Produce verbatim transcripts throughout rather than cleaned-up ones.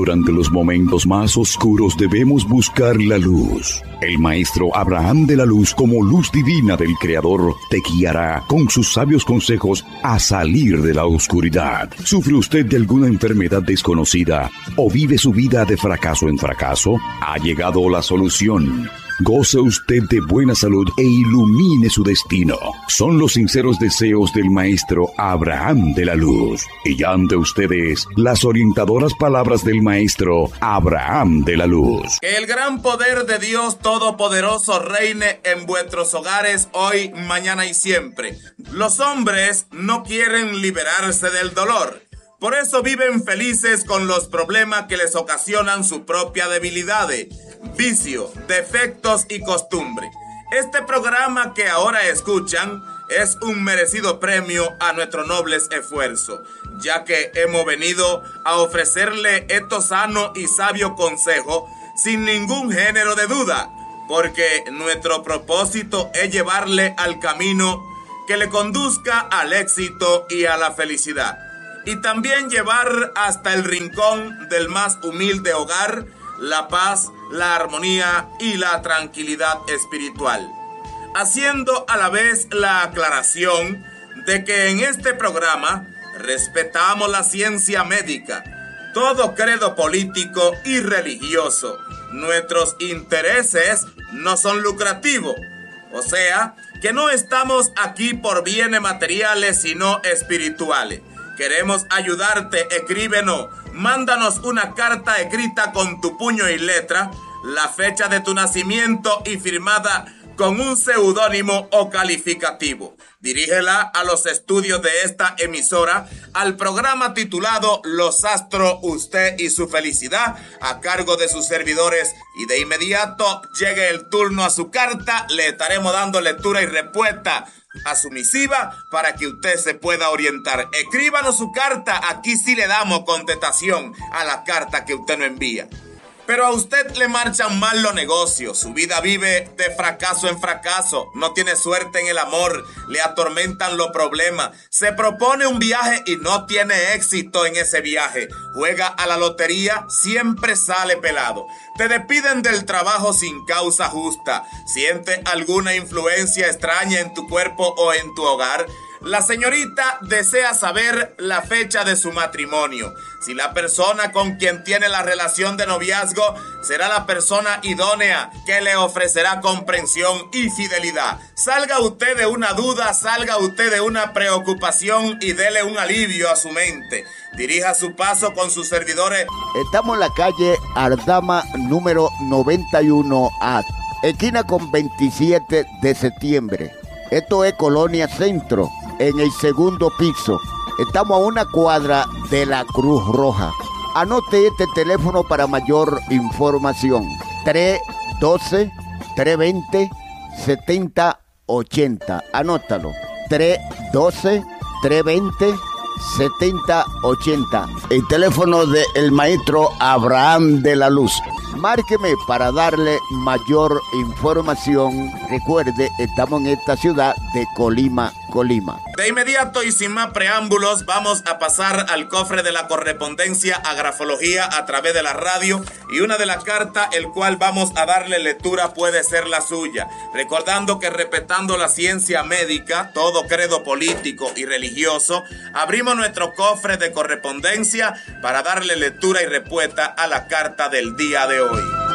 durante los momentos más oscuros debemos buscar la luz. El maestro Abraham de la Luz, como luz divina del Creador, te guiará con sus sabios consejos a salir de la oscuridad. ¿Sufre usted de alguna enfermedad desconocida o vive su vida de fracaso en fracaso? Ha llegado la solución. Goce usted de buena salud e ilumine su destino. Son los sinceros deseos del maestro Abraham de la Luz. Y ya ante ustedes las orientadoras palabras del maestro Abraham de la Luz. Que el gran poder de Dios Todopoderoso reine en vuestros hogares hoy, mañana y siempre. Los hombres no quieren liberarse del dolor. Por eso viven felices con los problemas que les ocasionan su propia debilidad, vicio, defectos y costumbre. Este programa que ahora escuchan es un merecido premio a nuestros nobles esfuerzos, ya que hemos venido a ofrecerle estos sanos y sabios consejos sin ningún género de duda, porque nuestro propósito es llevarle al camino que le conduzca al éxito y a la felicidad. Y también llevar hasta el rincón del más humilde hogar la paz, la armonía y la tranquilidad espiritual. Haciendo a la vez la aclaración de que en este programa respetamos la ciencia médica, todo credo político y religioso. Nuestros intereses no son lucrativos, o sea, que no estamos aquí por bienes materiales sino espirituales. Queremos ayudarte, escríbenos, mándanos una carta escrita con tu puño y letra, la fecha de tu nacimiento y firmada con un seudónimo o calificativo. Dirígela a los estudios de esta emisora, al programa titulado Los Astros, Usted y Su Felicidad, a cargo de sus servidores, y de inmediato llegue el turno a su carta, le estaremos dando lectura y respuesta a su misiva para que usted se pueda orientar. Escríbanos su carta, aquí sí le damos contestación a la carta que usted nos envía. Pero a usted le marchan mal los negocios, su vida vive de fracaso en fracaso, no tiene suerte en el amor, le atormentan los problemas, se propone un viaje y no tiene éxito en ese viaje, juega a la lotería, siempre sale pelado, te despiden del trabajo sin causa justa, siente alguna influencia extraña en tu cuerpo o en tu hogar. La señorita desea saber la fecha de su matrimonio. Si la persona con quien tiene la relación de noviazgo será la persona idónea que le ofrecerá comprensión y fidelidad. Salga usted de una duda, salga usted de una preocupación y dele un alivio a su mente. Dirija su paso con sus servidores. Estamos en la calle Ardama número noventa y uno A, esquina con veintisiete de septiembre. Esto es Colonia Centro, en el segundo piso. Estamos a una cuadra de la Cruz Roja. Anote este teléfono para mayor información. tres uno dos, tres dos cero, siete cero ocho cero. Anótalo. tres uno dos, tres dos cero, siete cero ocho cero. El teléfono del maestro Abraham de la Luz. Márqueme para darle mayor información. Recuerde, estamos en esta ciudad de Colima, Colima. De inmediato y sin más preámbulos, vamos a pasar al cofre de la correspondencia a grafología a través de la radio, y una de las cartas, el cual vamos a darle lectura, puede ser la suya. Recordando que respetando la ciencia médica, todo credo político y religioso, abrimos nuestro cofre de correspondencia para darle lectura y respuesta a la carta del día de hoy.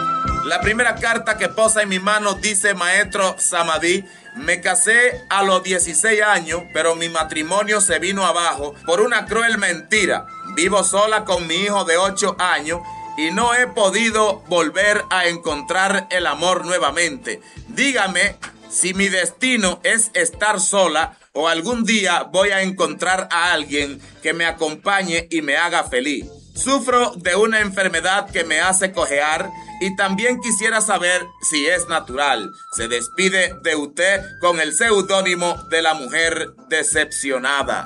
La primera carta que posa en mi mano dice: Maestro Samadí, me casé a los dieciséis años, pero mi matrimonio se vino abajo por una cruel mentira. Vivo sola con mi hijo de ocho años y no he podido volver a encontrar el amor nuevamente. Dígame si mi destino es estar sola o algún día voy a encontrar a alguien que me acompañe y me haga feliz. Sufro de una enfermedad que me hace cojear y también quisiera saber si es natural. Se despide de usted con el seudónimo de la mujer decepcionada.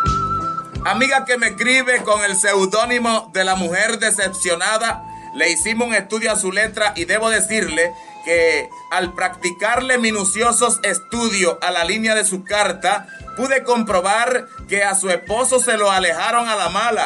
Amiga que me escribe con el seudónimo de la mujer decepcionada, le hicimos un estudio a su letra y debo decirle que al practicarle minuciosos estudios a la línea de su carta, pude comprobar que a su esposo se lo alejaron a la mala.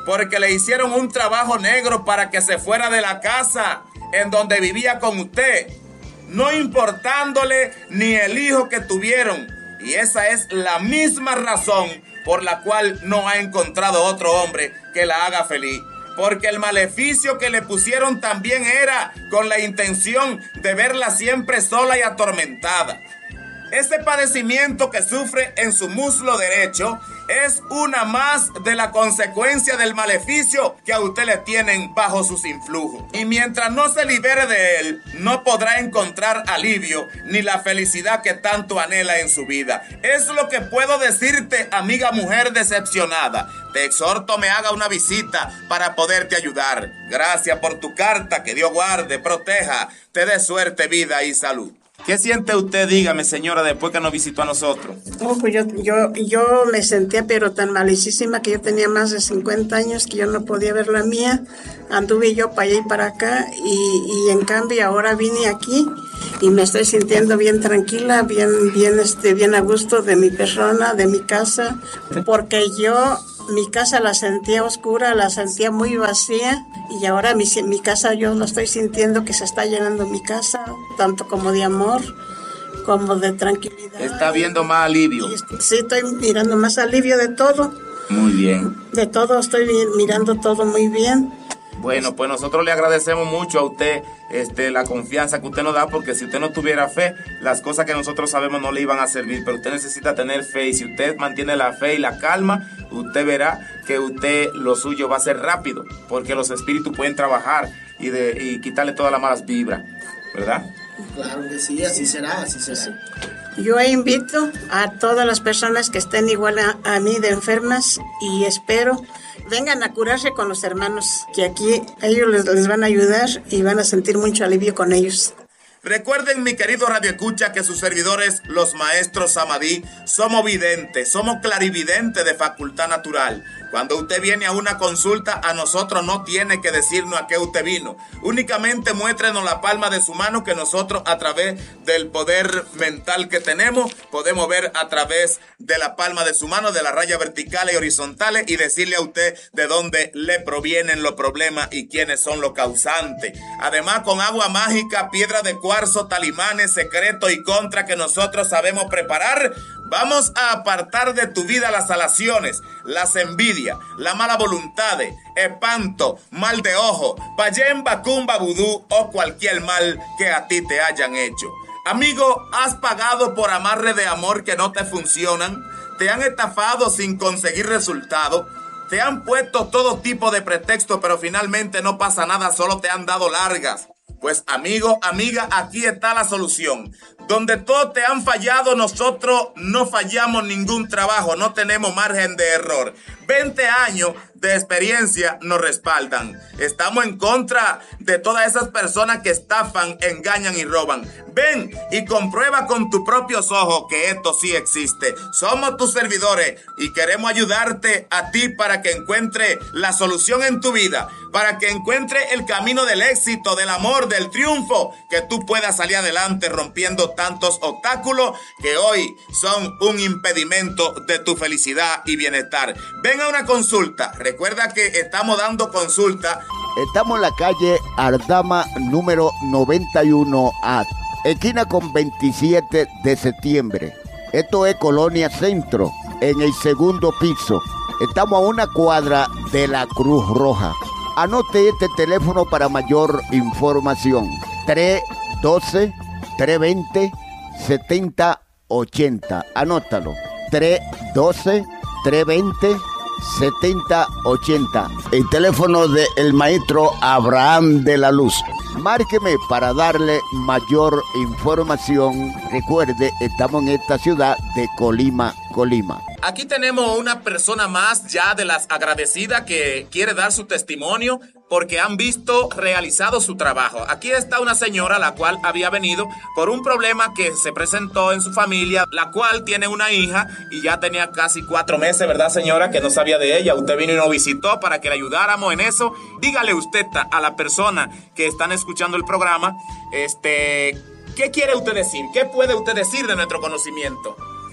porque le hicieron un trabajo negro para que se fuera de la casa en donde vivía con usted, no importándole ni el hijo que tuvieron. Y esa es la misma razón por la cual no ha encontrado otro hombre que la haga feliz. Porque el maleficio que le pusieron también era con la intención de verla siempre sola y atormentada. Ese padecimiento que sufre en su muslo derecho es una más de la consecuencia del maleficio que a usted le tienen bajo sus influjos. Y mientras no se libere de él, no podrá encontrar alivio ni la felicidad que tanto anhela en su vida. Es lo que puedo decirte, amiga mujer decepcionada. Te exhorto me haga una visita para poderte ayudar. Gracias por tu carta, que Dios guarde, proteja, te dé suerte, vida y salud. ¿Qué siente usted, dígame, señora, después que nos visitó a nosotros? Oh, pues yo, yo, yo me sentía pero tan malicísima que yo tenía más de cincuenta años que yo no podía ver la mía. Anduve yo para allá y para acá y, y en cambio ahora vine aquí y me estoy sintiendo bien tranquila, bien, bien, este, bien a gusto de mi persona, de mi casa, porque yo... mi casa la sentía oscura, la sentía muy vacía y ahora mi, mi casa yo lo estoy sintiendo que se está llenando mi casa, tanto como de amor como de tranquilidad. ¿Está viendo más alivio? Y, sí, estoy mirando más alivio de todo. Muy bien. De todo, estoy mirando todo muy bien. Bueno, pues nosotros le agradecemos mucho a usted este, la confianza que usted nos da, porque si usted no tuviera fe, las cosas que nosotros sabemos no le iban a servir, pero usted necesita tener fe, y si usted mantiene la fe y la calma, usted verá que usted lo suyo va a ser rápido, porque los espíritus pueden trabajar y, de, y quitarle todas las malas vibras, ¿verdad? Claro que sí, así será, así será. Yo invito a todas las personas que estén igual a, a mí de enfermas y espero vengan a curarse con los hermanos, que aquí ellos les, les van a ayudar y van a sentir mucho alivio con ellos. Recuerden, mi querido Radio Escucha, que sus servidores, los maestros Samadí, somos videntes, somos clarividentes de facultad natural. Cuando usted viene a una consulta, a nosotros no tiene que decirnos a qué usted vino. Únicamente muéstrenos la palma de su mano, que nosotros, a través del poder mental que tenemos, podemos ver a través de la palma de su mano, de las rayas verticales y horizontales, y decirle a usted de dónde le provienen los problemas y quiénes son los causantes. Además, con agua mágica, piedra de cuarzo, talimanes, secretos y contra que nosotros sabemos preparar, vamos a apartar de tu vida las alaciones, las envidias, la mala voluntad, espanto, mal de ojo, payén, bacumba, vudú o cualquier mal que a ti te hayan hecho. Amigo, ¿has pagado por amarre de amor que no te funcionan? ¿Te han estafado sin conseguir resultado? ¿Te han puesto todo tipo de pretextos, pero finalmente no pasa nada, solo te han dado largas? Pues amigo, amiga, aquí está la solución. Donde todos te han fallado, nosotros no fallamos ningún trabajo, no tenemos margen de error. veinte años de experiencia nos respaldan. Estamos en contra de todas esas personas que estafan, engañan y roban. Ven y comprueba con tus propios ojos que esto sí existe. Somos tus servidores y queremos ayudarte a ti para que encuentre la solución en tu vida, para que encuentre el camino del éxito, del amor, del triunfo, que tú puedas salir adelante rompiendo tantos obstáculos que hoy son un impedimento de tu felicidad y bienestar. Ven a una consulta. Recuerda que estamos dando consulta. Estamos en la calle Ardama número noventa y uno A, esquina con veintisiete de septiembre. Esto es Colonia Centro, en el segundo piso. Estamos a una cuadra de la Cruz Roja. Anote este teléfono para mayor información. tres uno dos, tres dos cero, siete cero ocho cero. Anótalo. tres uno dos, tres dos cero, siete cero ocho cero. El teléfono del maestro Abraham de la Luz. Márqueme para darle mayor información. Recuerde, estamos en esta ciudad de Colima, Colima. Aquí tenemos una persona más ya de las agradecidas que quiere dar su testimonio porque han visto realizado su trabajo. Aquí está una señora la cual había venido por un problema que se presentó en su familia, la cual tiene una hija y ya tenía casi cuatro meses, ¿verdad, señora? Que no sabía de ella. Usted vino y nos visitó para que le ayudáramos en eso. Dígale usted a la persona que están escuchando el programa, este, ¿qué quiere usted decir? ¿Qué puede usted decir de nuestro conocimiento?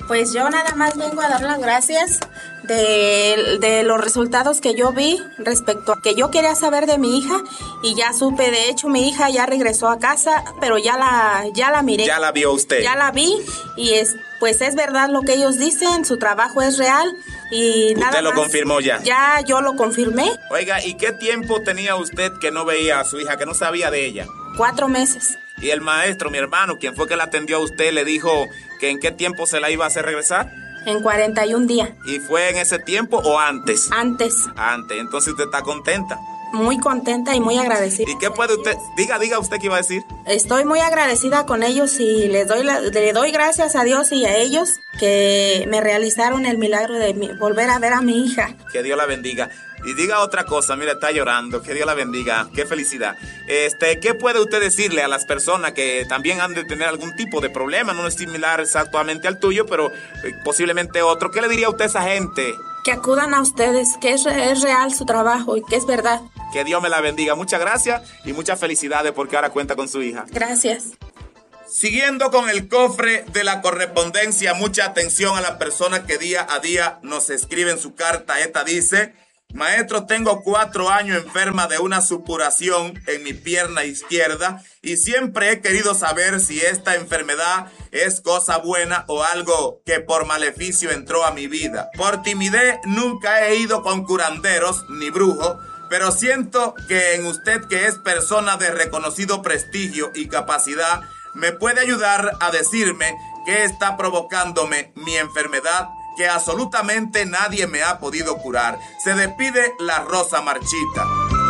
Pues yo nada más vengo a dar las gracias de, de los resultados que yo vi respecto a que yo quería saber de mi hija y ya supe. De hecho, mi hija ya regresó a casa, pero ya la, ya la miré. ¿Ya la vio usted? Ya la vi y es, pues es verdad lo que ellos dicen, su trabajo es real y nada ¿Usted lo más. confirmó ya? Ya yo lo confirmé. Oiga, ¿y qué tiempo tenía usted que no veía a su hija, que no sabía de ella? Cuatro meses. Y el maestro, mi hermano, quien fue que la atendió a usted, le dijo que en qué tiempo se la iba a hacer regresar. En cuarenta y un días. ¿Y fue en ese tiempo o antes? Antes. Antes, entonces usted está contenta. Muy contenta y muy agradecida. ¿Y qué puede usted? Diga, diga usted qué iba a decir. Estoy muy agradecida con ellos y les doy la, le doy gracias a Dios y a ellos que me realizaron el milagro de mi, volver a ver a mi hija. Que Dios la bendiga. Y diga otra cosa, mira, está llorando, que Dios la bendiga, qué felicidad. Este, ¿qué puede usted decirle a las personas que también han de tener algún tipo de problema? No es similar exactamente al tuyo, pero eh, posiblemente otro. ¿Qué le diría usted a esa gente? Que acudan a ustedes, que es, es real su trabajo y que es verdad. Que Dios me la bendiga. Muchas gracias y muchas felicidades porque ahora cuenta con su hija. Gracias. Siguiendo con el cofre de la correspondencia, mucha atención a las personas que día a día nos escriben su carta. Esta dice: maestro, tengo cuatro años enferma de una supuración en mi pierna izquierda y siempre he querido saber si esta enfermedad es cosa buena o algo que por maleficio entró a mi vida. Por timidez nunca he ido con curanderos ni brujos, pero siento que en usted, que es persona de reconocido prestigio y capacidad, me puede ayudar a decirme qué está provocándome mi enfermedad, que absolutamente nadie me ha podido curar. Se despide la Rosa Marchita.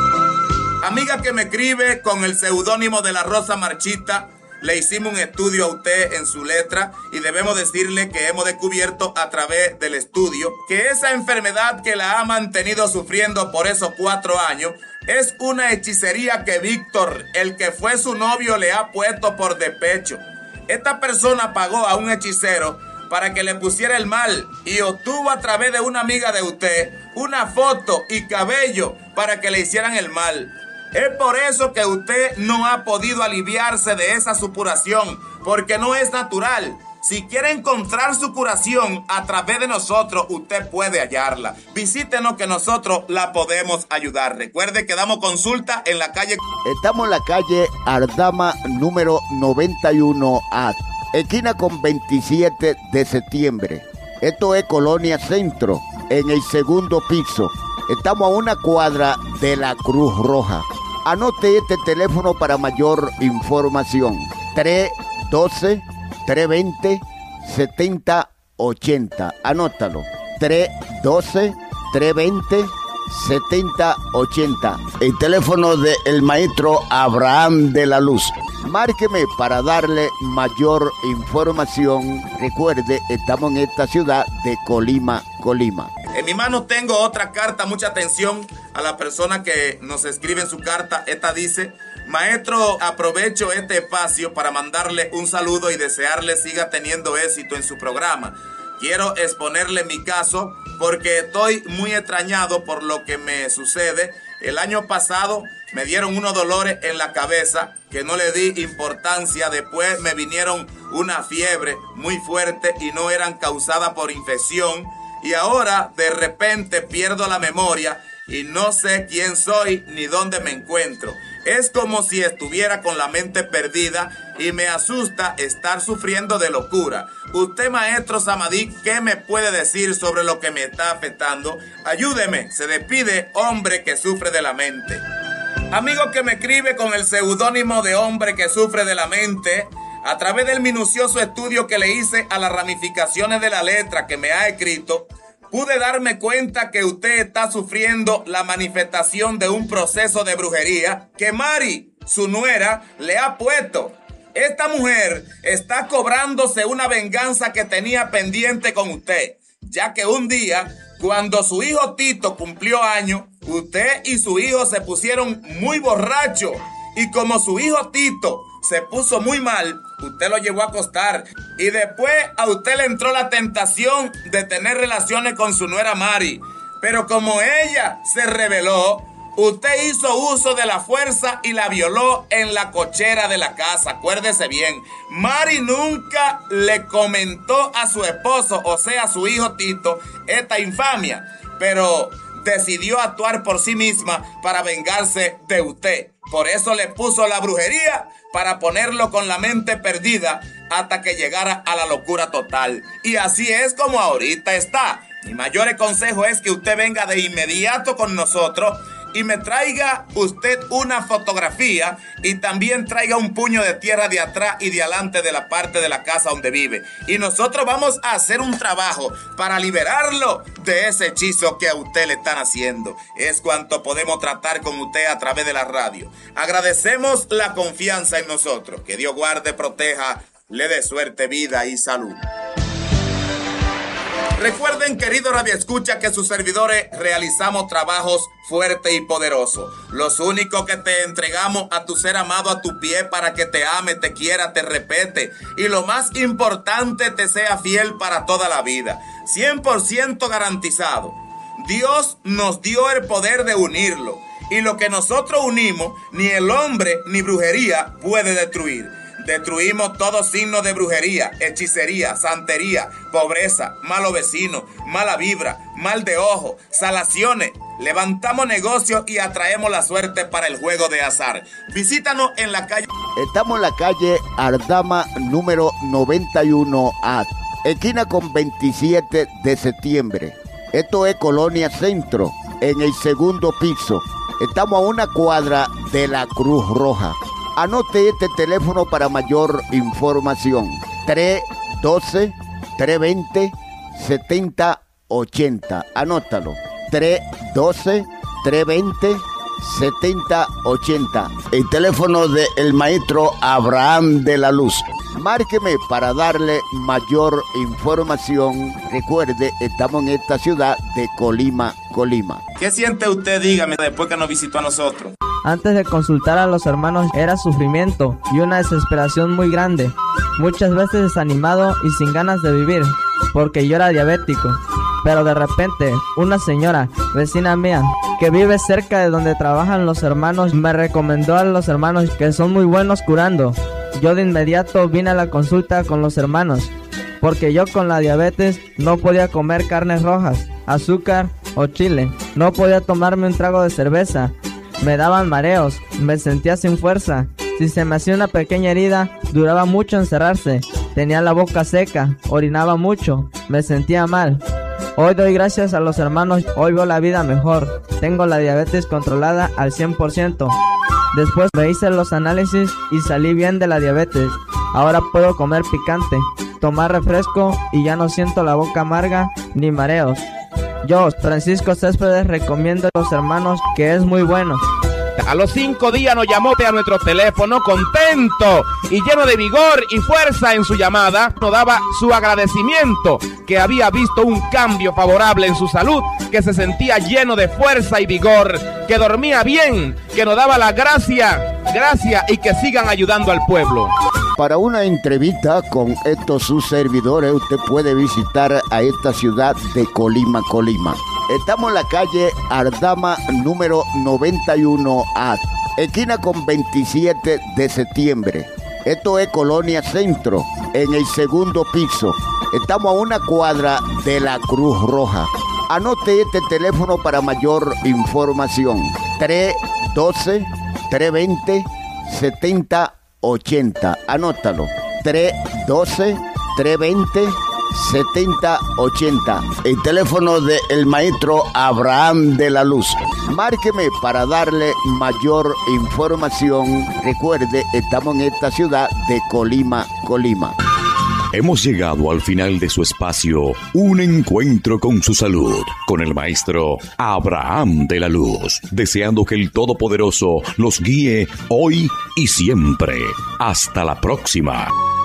Amiga que me escribe con el seudónimo de la Rosa Marchita, le hicimos un estudio a usted en su letra y debemos decirle que hemos descubierto a través del estudio que esa enfermedad que la ha mantenido sufriendo por esos cuatro años es una hechicería que Víctor, el que fue su novio, le ha puesto por despecho. Esta persona pagó a un hechicero para que le pusiera el mal y obtuvo a través de una amiga de usted una foto y cabello para que le hicieran el mal. Es por eso que usted no ha podido aliviarse de esa supuración, porque no es natural. Si quiere encontrar su curación a través de nosotros, usted puede hallarla. Visítenos que nosotros la podemos ayudar. Recuerde que damos consulta en la calle. Estamos en la calle Ardama número noventa y uno A, esquina con veintisiete de septiembre. Esto es Colonia Centro, en el segundo piso. Estamos a una cuadra de la Cruz Roja. Anote este teléfono para mayor información. tres uno dos, tres dos cero, siete cero ocho cero. Anótalo. tres uno dos, tres dos cero, siete cero ocho cero. El teléfono del maestro Abraham de la Luz. Márqueme para darle mayor información. Recuerde, estamos en esta ciudad de Colima, Colima. En mi mano tengo otra carta. Mucha atención a la persona que nos escribe en su carta. Esta dice: maestro, aprovecho este espacio para mandarle un saludo y desearle siga teniendo éxito en su programa. Quiero exponerle mi caso porque estoy muy extrañado por lo que me sucede. El año pasado me dieron unos dolores en la cabeza que no le di importancia. Después me vinieron una fiebre muy fuerte y no eran causadas por infección. Y ahora de repente pierdo la memoria y no sé quién soy ni dónde me encuentro. Es como si estuviera con la mente perdida y me asusta estar sufriendo de locura. Usted, maestro Samadí, ¿qué me puede decir sobre lo que me está afectando? Ayúdeme. Se despide hombre que sufre de la mente. Amigo que me escribe con el seudónimo de hombre que sufre de la mente, a través del minucioso estudio que le hice a las ramificaciones de la letra que me ha escrito, pude darme cuenta que usted está sufriendo la manifestación de un proceso de brujería que Mari, su nuera, le ha puesto. Esta mujer está cobrándose una venganza que tenía pendiente con usted, ya que un día, cuando su hijo Tito cumplió años, usted y su hijo se pusieron muy borrachos y como su hijo Tito se puso muy mal, usted lo llevó a acostar y después a usted le entró la tentación de tener relaciones con su nuera Mari. Pero como ella se rebeló, Usted hizo uso de la fuerza y la violó en la cochera de la casa. Acuérdese bien, Mari nunca le comentó a su esposo, o sea, a su hijo Tito, esta infamia, pero decidió actuar por sí misma para vengarse de usted. Por eso le puso la brujería, para ponerlo con la mente perdida hasta que llegara a la locura total. Y así es como ahorita está. Mi mayor consejo es que usted venga de inmediato con nosotros y me traiga usted una fotografía y también traiga un puño de tierra de atrás y de adelante de la parte de la casa donde vive. Y nosotros vamos a hacer un trabajo para liberarlo de ese hechizo que a usted le están haciendo. Es cuanto podemos tratar con usted a través de la radio. Agradecemos la confianza en nosotros. Que Dios guarde, proteja, le dé suerte, vida y salud. Recuerden, querido radioescucha, que sus servidores realizamos trabajos fuertes y poderosos. Los únicos que te entregamos a tu ser amado a tu pie para que te ame, te quiera, te respete y lo más importante, te sea fiel para toda la vida. cien por ciento garantizado. Dios nos dio el poder de unirlo y lo que nosotros unimos, ni el hombre ni brujería puede destruir. Destruimos todo signo de brujería, hechicería, santería, pobreza, malo vecino, mala vibra, mal de ojo, salaciones. Levantamos negocios y atraemos la suerte para el juego de azar. Visítanos en la calle. Estamos en la calle Ardama número noventa y uno A, esquina con veintisiete de septiembre. Esto es Colonia Centro, en el segundo piso. Estamos a una cuadra de la Cruz Roja. Anote este teléfono para mayor información. tres uno dos, tres dos cero, siete cero ocho cero. Anótalo. tres uno dos, tres dos cero, siete cero ocho cero. El teléfono del maestro Abraham de la Luz. Márqueme para darle mayor información. Recuerde, estamos en esta ciudad de Colima, Colima. ¿Qué siente usted? Dígame, después que nos visitó a nosotros. Antes de consultar a los hermanos era sufrimiento y una desesperación muy grande, muchas veces desanimado y sin ganas de vivir, porque yo era diabético. Pero de repente, una señora, vecina mía, que vive cerca de donde trabajan los hermanos, me recomendó a los hermanos que son muy buenos curando. Yo de inmediato vine a la consulta con los hermanos, porque yo con la diabetes no podía comer carnes rojas, azúcar o chile, no podía tomarme un trago de cerveza. Me daban mareos, me sentía sin fuerza. Si se me hacía una pequeña herida, duraba mucho en cerrarse. Tenía la boca seca, orinaba mucho, me sentía mal. Hoy doy gracias a los hermanos, hoy veo la vida mejor. Tengo la diabetes controlada al cien por ciento. Después me hice los análisis y salí bien de la diabetes. Ahora puedo comer picante, tomar refresco y ya no siento la boca amarga ni mareos. Yo, Francisco Céspedes, recomiendo a los hermanos que es muy bueno. A los cinco días nos llamó a nuestro teléfono contento y lleno de vigor y fuerza en su llamada. Nos daba su agradecimiento, que había visto un cambio favorable en su salud, que se sentía lleno de fuerza y vigor, que dormía bien, que nos daba la gracia, gracia y que sigan ayudando al pueblo. Para una entrevista con estos sus servidores, usted puede visitar a esta ciudad de Colima, Colima. Estamos en la calle Ardama número noventa y uno A, esquina con veintisiete de septiembre. Esto es Colonia Centro, en el segundo piso. Estamos a una cuadra de la Cruz Roja. Anote este teléfono para mayor información. tres uno dos, tres dos cero, siete cero ocho cero. Anótalo. tres uno dos, tres dos cero, siete cero ocho cero. El teléfono del maestro Abraham de la Luz. Márqueme para darle mayor información. Recuerde, estamos en esta ciudad de Colima, Colima. Hemos llegado al final de su espacio, un encuentro con su salud, con el maestro Abraham de la Luz, deseando que el Todopoderoso los guíe hoy y siempre. Hasta la próxima.